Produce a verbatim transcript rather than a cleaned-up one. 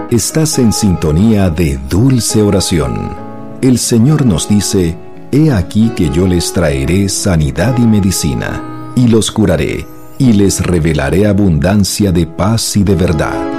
Estás en sintonía de Dulce Oración. El Señor nos dice: He aquí que yo les traeré sanidad y medicina, y los curaré, y les revelaré abundancia de paz y de verdad.